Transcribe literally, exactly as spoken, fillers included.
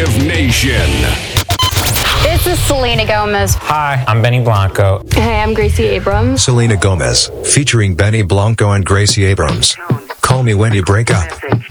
Alternative Nation. This is Selena Gomez. Hi, I'm Benny Blanco. Hey, I'm Gracie Abrams. Selena Gomez, featuring Benny Blanco and Gracie Abrams. Call Me When You Break Up.